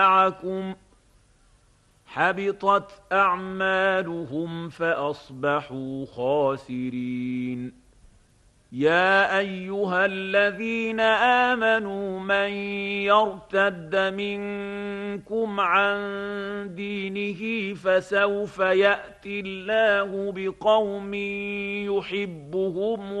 معكم حبطت أعمالهم فأصبحوا خاسرين. يا أيها الذين آمنوا من يرتد منكم عن دينه فسوف يأتي الله بقوم يحبهم